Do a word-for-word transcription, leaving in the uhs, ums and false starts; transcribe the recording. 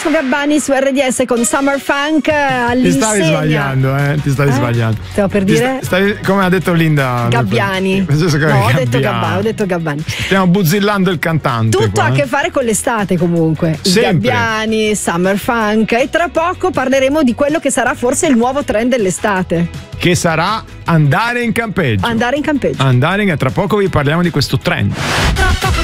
Francesco Gabbani su R D S con Summer Funk all'insegna. Ti stavi sbagliando, eh? Ti stavi eh? sbagliando. Stavo per dire? Sta, stavi, come ha detto Linda Gabbiani. Francesco No, ho Gabbiani. detto Gabbani, ho detto Gabbani. Stiamo buzzillando il cantante. Tutto qua, ha a eh? che fare con l'estate comunque. I Sempre. Gabbiani, Summer Funk, e tra poco parleremo di quello che sarà forse il nuovo trend dell'estate. Che sarà andare in campeggio. Andare in campeggio. Andare in, tra poco vi parliamo di questo trend. Tra poco